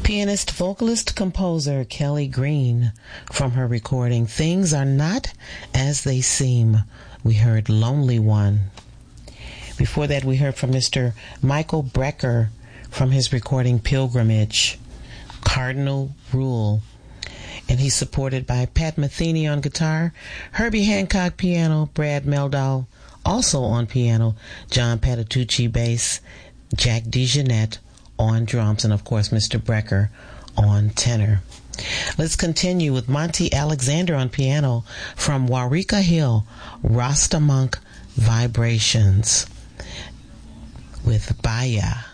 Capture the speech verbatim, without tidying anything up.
Pianist, vocalist, composer Kelly Green from her recording Things Are Not As They Seem. We heard Lonely One. Before that, we heard from Mister Michael Brecker from his recording Pilgrimage, Cardinal Rule. And he's supported by Pat Metheny on guitar, Herbie Hancock piano, Brad Meldau also on piano, John Patitucci bass, Jack DeJohnette on drums, and of course Mister Brecker on tenor. Let's continue with Monty Alexander on piano from Waurika Hill, Rasta Monk Vibrations with Baya.